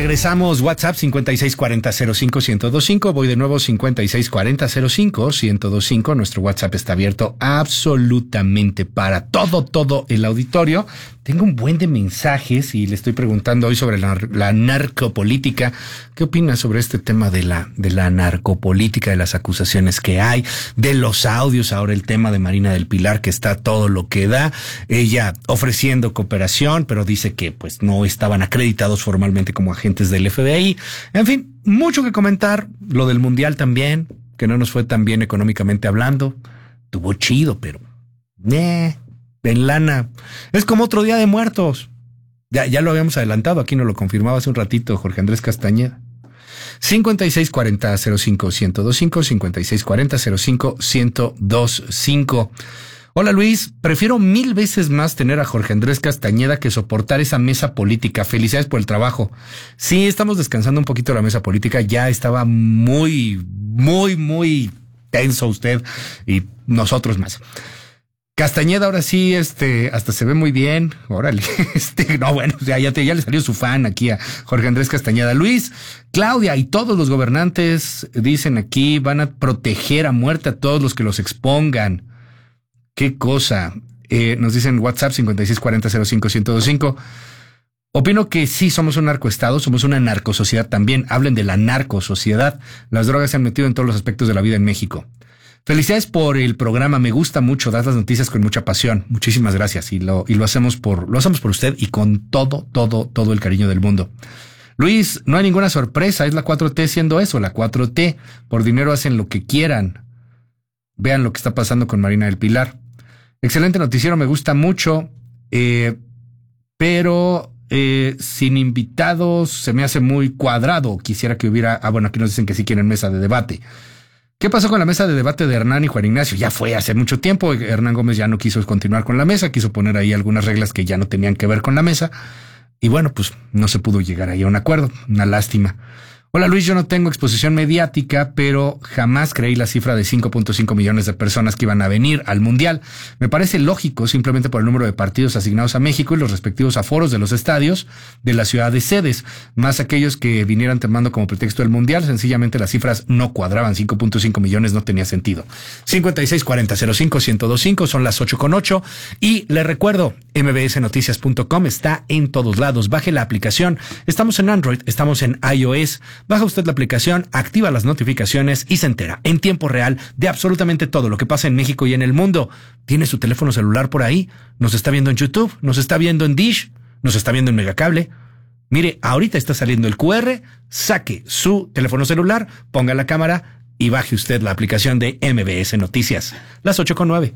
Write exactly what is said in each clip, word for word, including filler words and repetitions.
regresamos. WhatsApp cincuenta y seis cuarenta cero cinco ciento veinticinco. Voy de nuevo cincuenta y seis cuarenta cero cinco ciento veinticinco. Nuestro WhatsApp está abierto absolutamente para todo, todo el auditorio. Tengo un buen de mensajes y le estoy preguntando hoy sobre la, la narcopolítica. ¿Qué opinas sobre este tema de la, de la narcopolítica, de las acusaciones que hay, de los audios? Ahora el tema de Marina del Pilar, que está todo lo que da. Ella ofreciendo cooperación, pero dice que pues no estaban acreditados formalmente como agentes del F B I. En fin, mucho que comentar. Lo del Mundial también, que no nos fue tan bien económicamente hablando. Tuvo chido, pero... Eh, en lana. Es como otro Día de Muertos. Ya, ya lo habíamos adelantado, aquí nos lo confirmaba hace un ratito Jorge Andrés Castañeda. cincuenta y seis cuarenta cero cinco ciento veinticinco, cincuenta y seis cuarenta cero cinco ciento veinticinco. Hola Luis, prefiero mil veces más tener a Jorge Andrés Castañeda que soportar esa mesa política. Felicidades por el trabajo. Sí, estamos descansando un poquito la mesa política. Ya estaba muy, muy, muy tenso usted y nosotros más. Castañeda ahora sí, este, hasta se ve muy bien. Órale, este, no, bueno, ya, ya, te, ya le salió su fan aquí a Jorge Andrés Castañeda. Luis, Claudia y todos los gobernantes dicen aquí van a proteger a muerte a todos los que los expongan. Qué cosa. Eh, nos dicen WhatsApp cincuenta y seis cuarenta cero cinco ciento veinticinco. Opino que sí somos un narcoestado, somos una narcosociedad también. Hablen de la narcosociedad. Las drogas se han metido en todos los aspectos de la vida en México. Felicidades por el programa, me gusta mucho, das las noticias con mucha pasión. Muchísimas gracias y lo y lo hacemos por lo hacemos por usted y con todo, todo, todo el cariño del mundo. Luis, no hay ninguna sorpresa, es la cuatro T siendo eso, la cuatro T. Por dinero hacen lo que quieran. Vean lo que está pasando con Marina del Pilar. Excelente noticiero, me gusta mucho, eh, pero eh, sin invitados se me hace muy cuadrado. Quisiera que hubiera... Ah, bueno, aquí nos dicen que sí quieren mesa de debate. ¿Qué pasó con la mesa de debate de Hernán y Juan Ignacio? Ya fue hace mucho tiempo. Hernán Gómez ya no quiso continuar con la mesa, quiso poner ahí algunas reglas que ya no tenían que ver con la mesa. Y bueno, pues no se pudo llegar ahí a un acuerdo. Una lástima. Hola Luis, yo no tengo exposición mediática, pero jamás creí la cifra de cinco punto cinco millones de personas que iban a venir al Mundial. Me parece lógico simplemente por el número de partidos asignados a México y los respectivos aforos de los estadios de las ciudades sedes, más aquellos que vinieran tomando como pretexto el Mundial. Sencillamente las cifras no cuadraban, cinco punto cinco millones no tenía sentido. cincuenta y seis cuarenta cero cinco ciento veinticinco, son las ocho con ocho y le recuerdo, m b s noticias punto com está en todos lados. Baje la aplicación, estamos en Android, estamos en iOS. Baja usted la aplicación, activa las notificaciones y se entera en tiempo real de absolutamente todo lo que pasa en México y en el mundo. ¿Tiene su teléfono celular por ahí? ¿Nos está viendo en YouTube? ¿Nos está viendo en Dish? ¿Nos está viendo en Megacable? Mire, ahorita está saliendo el Q R, saque su teléfono celular, ponga la cámara y baje usted la aplicación de M B S Noticias. Las ocho con nueve.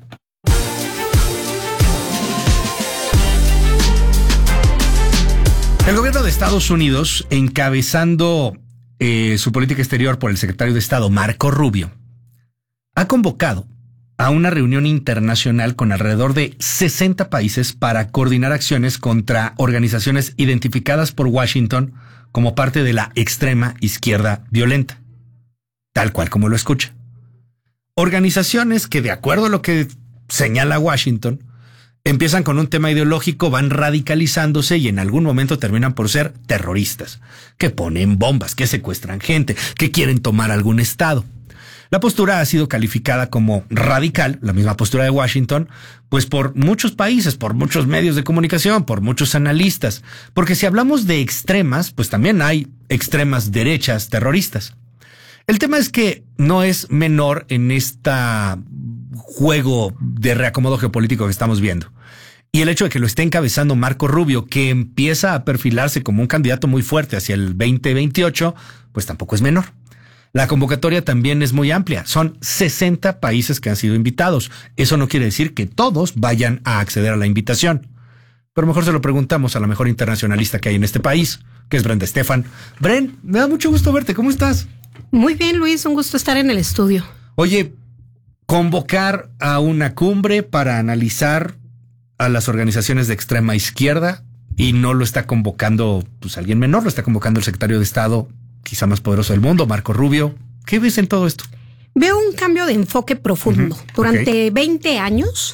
El gobierno de Estados Unidos, encabezando Eh, su política exterior por el secretario de Estado, Marco Rubio, ha convocado a una reunión internacional con alrededor de sesenta países para coordinar acciones contra organizaciones identificadas por Washington como parte de la extrema izquierda violenta, tal cual como lo escucha. Organizaciones que, de acuerdo a lo que señala Washington, empiezan con un tema ideológico, van radicalizándose y en algún momento terminan por ser terroristas, que ponen bombas, que secuestran gente, que quieren tomar algún estado. La postura ha sido calificada como radical, la misma postura de Washington, pues por muchos países, por muchos medios de comunicación, por muchos analistas, porque si hablamos de extremas, pues también hay extremas derechas terroristas. El tema es que no es menor en este juego de reacomodo geopolítico que estamos viendo. Y el hecho de que lo esté encabezando Marco Rubio, que empieza a perfilarse como un candidato muy fuerte hacia el veinte veintiocho, pues tampoco es menor. La convocatoria también es muy amplia. Son sesenta países que han sido invitados. Eso no quiere decir que todos vayan a acceder a la invitación. Pero mejor se lo preguntamos a la mejor internacionalista que hay en este país, que es Brenda Estefan. Bren, me da mucho gusto verte. ¿Cómo estás? Muy bien, Luis. Un gusto estar en el estudio. Oye, convocar a una cumbre para analizar a las organizaciones de extrema izquierda y no lo está convocando pues alguien menor, lo está convocando el secretario de Estado quizá más poderoso del mundo, Marco Rubio. ¿Qué ves en todo esto? Veo un cambio de enfoque profundo. Uh-huh. Durante okay. veinte años,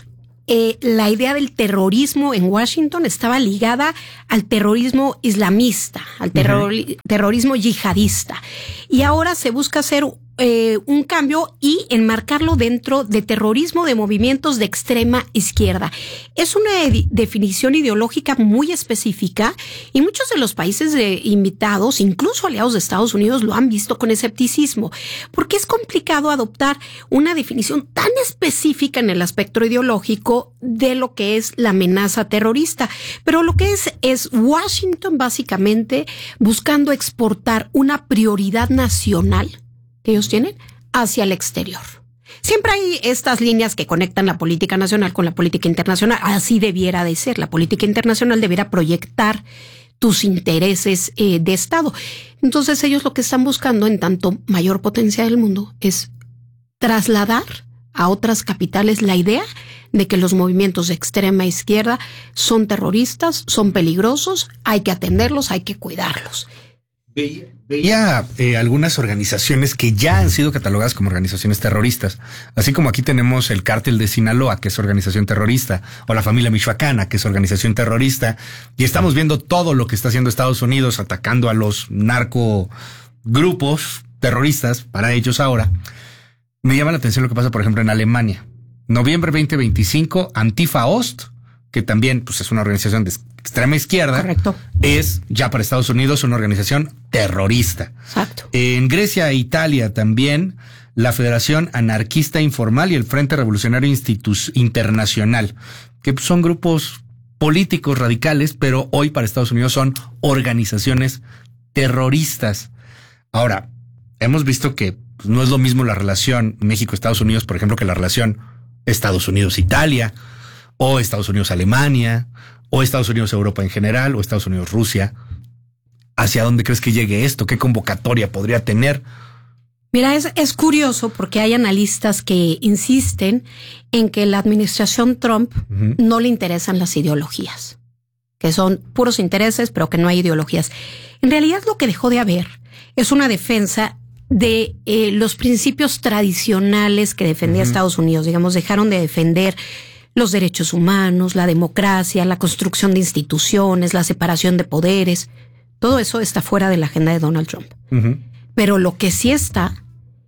eh, la idea del terrorismo en Washington estaba ligada al terrorismo islamista, al terror, uh-huh. terrorismo yihadista. Y ahora se busca hacer eh, un cambio y enmarcarlo dentro de terrorismo de movimientos de extrema izquierda. Es una edi- definición ideológica muy específica y muchos de los países de invitados, incluso aliados de Estados Unidos, lo han visto con escepticismo, porque es complicado adoptar una definición tan específica en el aspecto ideológico de lo que es la amenaza terrorista. Pero lo que es es Washington básicamente buscando exportar una prioridad nacional que ellos tienen hacia el exterior. Siempre hay estas líneas que conectan la política nacional con la política internacional. Así debiera de ser. La política internacional debiera proyectar tus intereses eh, de Estado. Entonces ellos lo que están buscando en tanto mayor potencia del mundo es trasladar a otras capitales la idea de que los movimientos de extrema izquierda son terroristas, son peligrosos, hay que atenderlos, hay que cuidarlos. Veía, veía eh, algunas organizaciones que ya han sido catalogadas como organizaciones terroristas, así como aquí tenemos el Cártel de Sinaloa, que es organización terrorista, o la Familia Michoacana, que es organización terrorista, y estamos viendo todo lo que está haciendo Estados Unidos atacando a los narcogrupos terroristas para ellos ahora. Me llama la atención lo que pasa, por ejemplo, en Alemania. Noviembre veinte veinticinco, Antifa Ost, que también pues, es una organización de extrema izquierda. Correcto. Es ya para Estados Unidos una organización terrorista. Exacto. En Grecia e Italia también la Federación Anarquista Informal y el Frente Revolucionario Institu- Internacional, que son grupos políticos radicales, pero hoy para Estados Unidos son organizaciones terroristas. Ahora, hemos visto que pues, no es lo mismo la relación México-Estados Unidos, por ejemplo, que la relación Estados Unidos-Italia, o Estados Unidos-Alemania, o Estados Unidos-Europa en general, o Estados Unidos-Rusia. ¿Hacia dónde crees que llegue esto? ¿Qué convocatoria podría tener? Mira, es, es curioso porque hay analistas que insisten en que la administración Trump uh-huh. no le interesan las ideologías, que son puros intereses, pero que no hay ideologías. En realidad lo que dejó de haber es una defensa de eh, los principios tradicionales que defendía uh-huh. Estados Unidos. Digamos, dejaron de defender los derechos humanos, la democracia, la construcción de instituciones, la separación de poderes. Todo eso está fuera de la agenda de Donald Trump. Uh-huh. Pero lo que sí está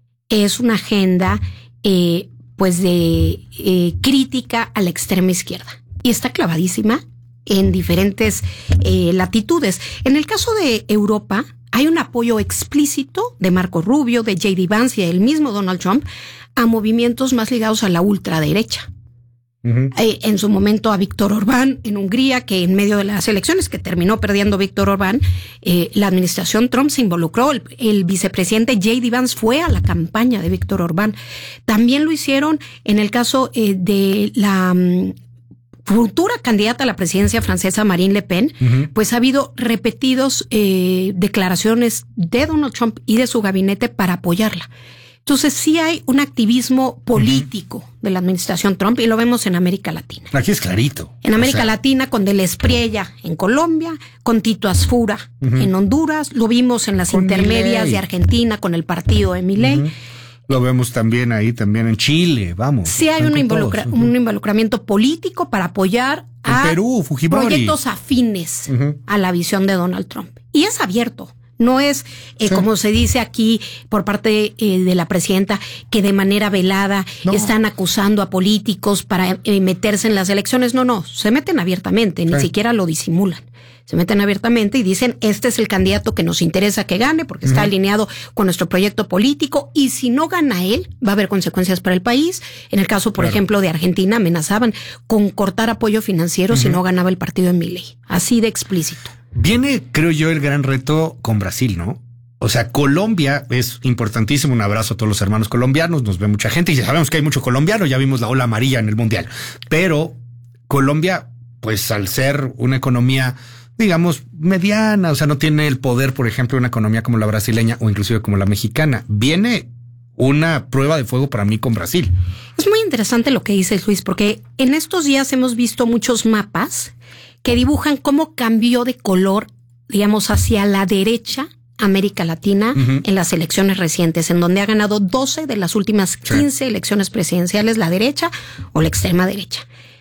es una agenda eh, pues de eh, crítica a la extrema izquierda. Y está clavadísima en diferentes eh, latitudes. En el caso de Europa, hay un apoyo explícito de Marco Rubio, de J D Vance y del mismo Donald Trump a movimientos más ligados a la ultraderecha. Uh-huh. Eh, en su momento a Víctor Orbán en Hungría, que en medio de las elecciones que terminó perdiendo Víctor Orbán, eh, la administración Trump se involucró. El, el vicepresidente J D Vance fue a la campaña de Víctor Orbán. También lo hicieron en el caso eh, de la um, futura candidata a la presidencia francesa Marine Le Pen. Uh-huh. Pues ha habido repetidos eh, declaraciones de Donald Trump y de su gabinete para apoyarla. Entonces sí hay un activismo político uh-huh. de la administración Trump y lo vemos en América Latina. Aquí es clarito. En América o sea... Latina con Del Espriella en Colombia, con Tito Asfura uh-huh. en Honduras, lo vimos en las con intermedias Milei. De Argentina con el partido de Milei. Uh-huh. Lo vemos también ahí, también en Chile, vamos. Sí hay un, involucra- uh-huh. un involucramiento político para apoyar en a Perú, Fujimori. Proyectos afines uh-huh. a la visión de Donald Trump. Y es abierto. No es, eh, sí. como se dice aquí por parte eh, de la presidenta, que de manera velada no. están acusando a políticos para eh, meterse en las elecciones. No, no, se meten abiertamente, ni sí. siquiera lo disimulan. Se meten abiertamente y dicen, este es el candidato que nos interesa que gane porque está uh-huh. alineado con nuestro proyecto político y si no gana él, va a haber consecuencias para el país. En el caso, por claro. ejemplo, de Argentina, amenazaban con cortar apoyo financiero uh-huh. si no ganaba el partido de Milei. Así de explícito. Viene, creo yo, el gran reto con Brasil, ¿no? O sea, Colombia es importantísimo. Un abrazo a todos los hermanos colombianos. Nos ve mucha gente y ya sabemos que hay mucho colombiano. Ya vimos la ola amarilla en el Mundial. Pero Colombia, pues al ser una economía, digamos, mediana, o sea, no tiene el poder, por ejemplo, de una economía como la brasileña o inclusive como la mexicana. Viene una prueba de fuego para mí con Brasil. Es muy interesante lo que dices, Luis, porque en estos días hemos visto muchos mapas que dibujan cómo cambió de color, digamos, hacia la derecha América Latina uh-huh. en las elecciones recientes, en donde ha ganado doce de las últimas quince sí. elecciones presidenciales la derecha o la extrema derecha.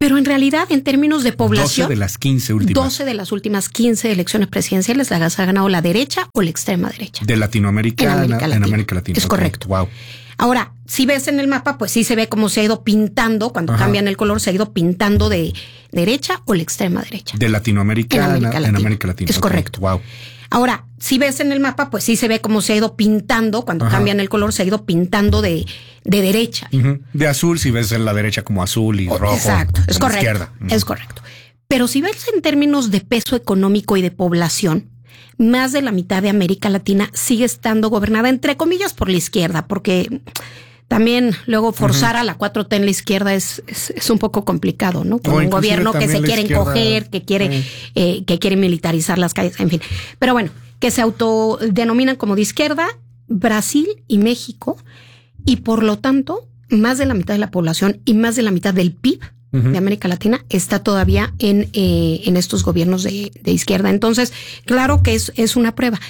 Pero en realidad, en términos de población, doce de las quince últimas. doce de las últimas quince elecciones presidenciales las ha ganado la derecha o la extrema derecha. De Latinoamérica, en América Latina. En América Latina. Es okay. correcto. Wow. Ahora, si ves en el mapa, pues sí se ve cómo se ha ido pintando, cuando Ajá. cambian el color, se ha ido pintando de derecha o la extrema derecha. De Latinoamérica en América Latina. En América Latina. Es okay. correcto. Wow. Ahora, si ves en el mapa, pues sí se ve cómo se ha ido pintando, cuando Ajá. cambian el color, se ha ido pintando de, de derecha. Uh-huh. De azul, si ves en la derecha como azul y o, rojo. Exacto, es correcto. Izquierda. Uh-huh. Es correcto. Pero si ves en términos de peso económico y de población, más de la mitad de América Latina sigue estando gobernada, entre comillas, por la izquierda, porque también luego forzar uh-huh. a la cuatro T en la izquierda es, es, es un poco complicado, ¿no? Con o un gobierno que se quiere izquierda, encoger, que quiere, uh-huh. eh, que quiere militarizar las calles, en fin. Pero bueno, que se autodenominan como de izquierda, Brasil y México, y por lo tanto, más de la mitad de la población y más de la mitad del P I B uh-huh. de América Latina está todavía en, eh, en estos gobiernos de, de izquierda. Entonces, claro que es, es una prueba.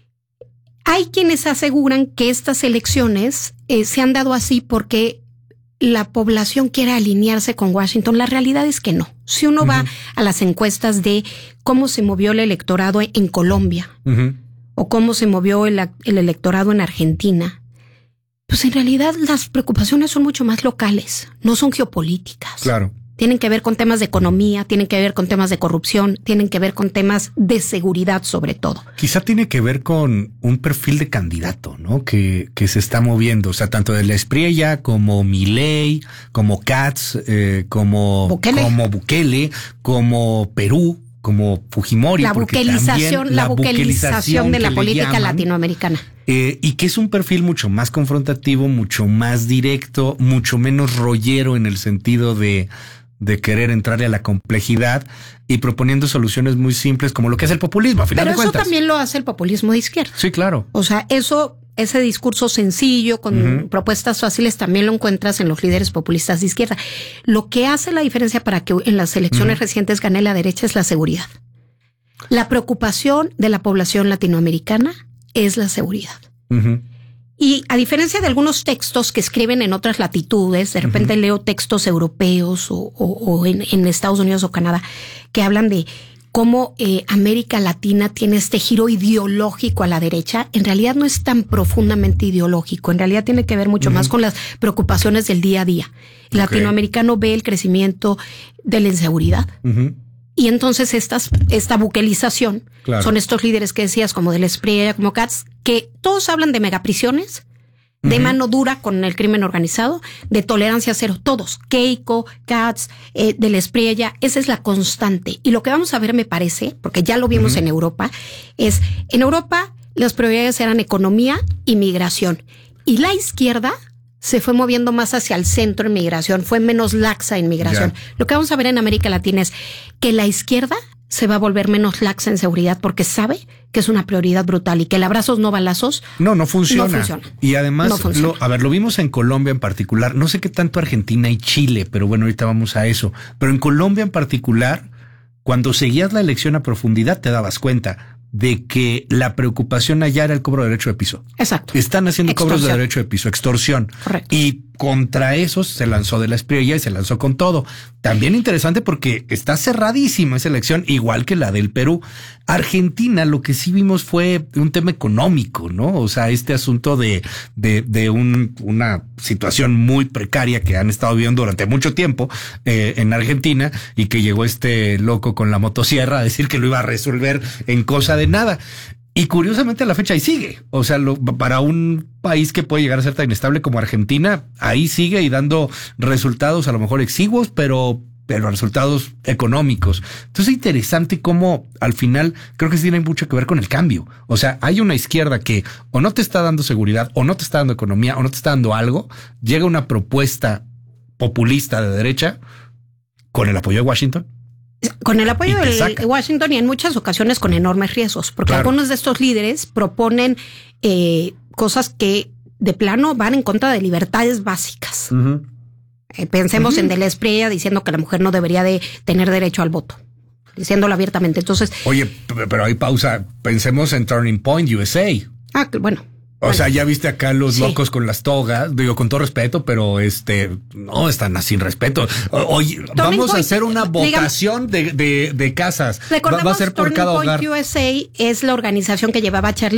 Hay quienes aseguran que estas elecciones eh, se han dado así porque la población quiere alinearse con Washington. La realidad es que no. Si uno uh-huh. va a las encuestas de cómo se movió el electorado en Colombia uh-huh. o cómo se movió el, el electorado en Argentina, pues en realidad las preocupaciones son mucho más locales, no son geopolíticas. Claro. Tienen que ver con temas de economía, tienen que ver con temas de corrupción, tienen que ver con temas de seguridad sobre todo. Quizá tiene que ver con un perfil de candidato, ¿no? Que, que se está moviendo, o sea, tanto de la Espriella como Milei, como Katz, eh, como Bukele. como Bukele, como Perú, como Fujimori. La buquelización, la, la buquelización de la política llaman, latinoamericana. Eh, y que es un perfil mucho más confrontativo, mucho más directo, mucho menos rollero en el sentido de de querer entrarle a la complejidad y proponiendo soluciones muy simples como lo que es el populismo, a final Pero de cuentas. Pero eso también lo hace el populismo de izquierda. Sí, claro. O sea, eso, ese discurso sencillo con uh-huh. propuestas fáciles también lo encuentras en los líderes populistas de izquierda. Lo que hace la diferencia para que en las elecciones uh-huh. recientes gane la derecha es la seguridad. La preocupación de la población latinoamericana es la seguridad. Uh-huh. Y a diferencia de algunos textos que escriben en otras latitudes, de repente uh-huh. leo textos europeos o, o, o en, en Estados Unidos o Canadá que hablan de cómo eh, América Latina tiene este giro ideológico a la derecha. En realidad no es tan profundamente ideológico, en realidad tiene que ver mucho uh-huh. más con las preocupaciones del día a día. El okay. latinoamericano ve el crecimiento de la inseguridad. Uh-huh. Y entonces estas, esta buquelización claro. son estos líderes que decías, como de la Espriella, como Katz, que todos hablan de megaprisiones, uh-huh. de mano dura con el crimen organizado, de tolerancia cero, todos, Keiko, Katz, eh, de la Espriella, esa es la constante. Y lo que vamos a ver, me parece, porque ya lo vimos uh-huh. en Europa, es, en Europa las prioridades eran economía y migración. Y la izquierda se fue moviendo más hacia el centro en migración, fue menos laxa en migración. Yeah. Lo que vamos a ver en América Latina es que la izquierda se va a volver menos laxa en seguridad porque sabe que es una prioridad brutal y que el abrazos no balazos no, no funciona. No funciona. Y además, no funciona. Lo, a ver, lo vimos en Colombia en particular, no sé qué tanto Argentina y Chile, pero bueno, ahorita vamos a eso. Pero en Colombia en particular, cuando seguías la elección a profundidad te dabas cuenta de que la preocupación allá era el cobro de derecho de piso. Exacto. Están haciendo extorsión. Cobros de derecho de piso, extorsión. Correcto. Y contra esos se lanzó de la Espriella y se lanzó con todo. También interesante porque está cerradísima esa elección, igual que la del Perú. Argentina, lo que sí vimos fue un tema económico, ¿no? O sea, este asunto de, de, de un, una situación muy precaria que han estado viviendo durante mucho tiempo eh, en Argentina y que llegó este loco con la motosierra a decir que lo iba a resolver en cosa de nada. Y curiosamente a la fecha ahí sigue. O sea, lo, para un país que puede llegar a ser tan inestable como Argentina, ahí sigue y dando resultados a lo mejor exiguos, pero, pero resultados económicos. Entonces es interesante cómo al final creo que sí tiene mucho que ver con el cambio. O sea, hay una izquierda que o no te está dando seguridad, o no te está dando economía, o no te está dando algo. Llega una propuesta populista de derecha con el apoyo de Washington. Con el apoyo de Washington y en muchas ocasiones con enormes riesgos, porque claro. algunos de estos líderes proponen eh, cosas que de plano van en contra de libertades básicas. Uh-huh. Eh, pensemos uh-huh. en de la Espriella diciendo que la mujer no debería de tener derecho al voto, diciéndolo abiertamente. Entonces, oye, pero hay pausa. Pensemos en Turning Point U S A. Ah, bueno. O bueno, sea, ya viste acá los sí. locos con las togas, digo, con todo respeto, pero este, no, están sin respeto. Oye, Turning vamos Point, a hacer una votación digamos, de, de, de casas. Va, va a ser por cada hogar. Turning Point U S A es la organización que llevaba a Charlie